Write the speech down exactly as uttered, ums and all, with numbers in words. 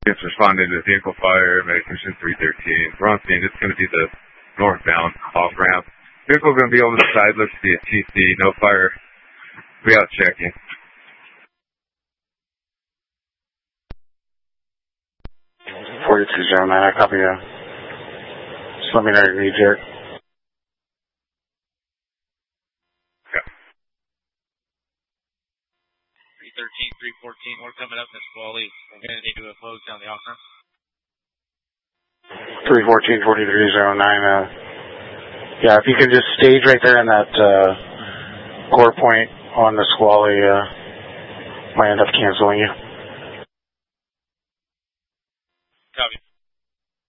It's responding to vehicle fire, medication three thirteen. We're on scene. It's going to be the northbound off ramp. Vehicle going to be over the side. Looks to be a T C. No fire. We out checking. forty-two zero nine, I copy you. Just let me know your need, Jared. Okay. three thirteen, three fourteen, we're coming up in Squally. We're going to need to close down the off ramp. three fourteen, forty-three zero nine, uh, yeah, if you can just stage right there in that, uh, core point on the Squally, uh, might end up canceling you.